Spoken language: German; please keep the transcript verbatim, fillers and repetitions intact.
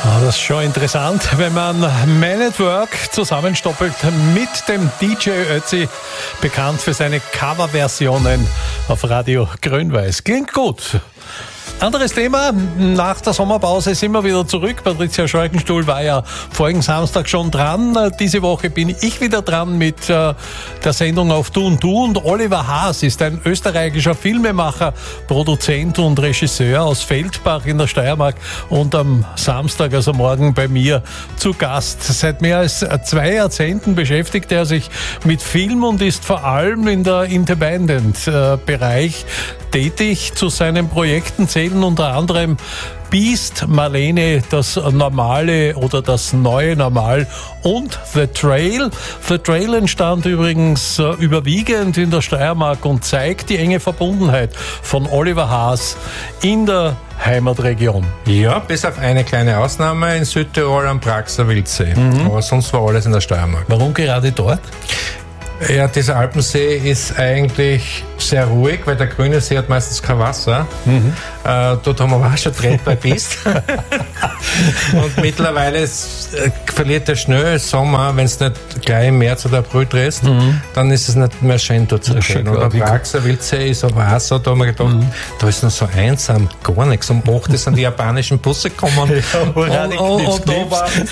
Das ist schon interessant, wenn man Man at Work zusammenstoppelt mit dem D J Ötzi, bekannt für seine Coverversionen auf Radio Grün-Weiß. Klingt gut. Anderes Thema, nach der Sommerpause sind wir wieder zurück. Patricia Schalkenstuhl war ja vorigen Samstag schon dran. Diese Woche bin ich wieder dran mit äh, der Sendung auf Du und Du. Und Oliver Haas ist ein österreichischer Filmemacher, Produzent und Regisseur aus Feldbach in der Steiermark und am Samstag, also morgen, bei mir zu Gast. Seit mehr als zwei Jahrzehnten beschäftigt er sich mit Film und ist vor allem in der Independent-Bereich tätig. Zu seinen Projekten zählen unter anderem Beast, Marlene, das Normale oder das neue Normal und The Trail. The Trail entstand übrigens äh, überwiegend in der Steiermark und zeigt die enge Verbundenheit von Oliver Haas in der Heimatregion. Ja, bis auf eine kleine Ausnahme in Südtirol am Praxer Wildsee. Mhm. Aber sonst war alles in der Steiermark. Warum gerade dort? Ja, dieser Alpensee ist eigentlich sehr ruhig, weil der grüne See hat meistens kein Wasser. Mhm. Äh, dort haben wir auch schon gedreht bei Beast. Und mittlerweile ist, äh, verliert der Schnee Sommer, wenn es nicht gleich im März oder April drehst, mhm. dann ist es nicht mehr schön dort zu drehen. Und der Praxer Wildsee ist aber auch so, da haben wir gedacht, mhm. da ist noch so einsam, gar nichts. Um acht sind die japanischen Busse gekommen. Ja, und, und, und, und da war